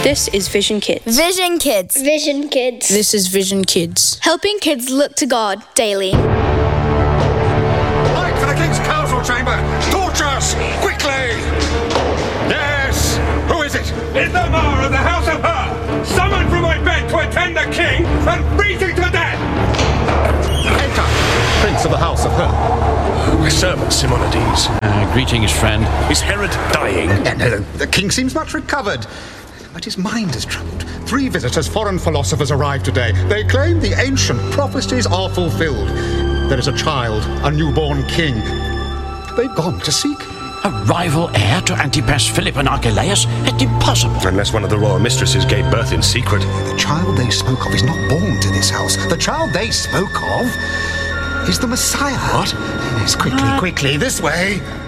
This is Vision Kids. Vision Kids. Vision Kids. This is Vision Kids. Helping kids look to God daily. Light for the King's Council Chamber! Torches! Quickly! Yes! Who is it? It's the Mayor of the House of Her, summoned from my bed to attend the King and freezing to death! Enter! Prince of the House of Her. My servant, Simonides. Greetings, friend. Is Herod dying? No, the King seems much recovered. But his mind is troubled. 3 visitors, foreign philosophers, arrived today. They claim the ancient prophecies are fulfilled. There is a child, a newborn king. They've gone to seek. A rival heir to Antipas, Philip and Archelaus? It's impossible. Unless one of the royal mistresses gave birth in secret. The child they spoke of is not born to this house. The child they spoke of is the Messiah. What? Yes, quickly, this way.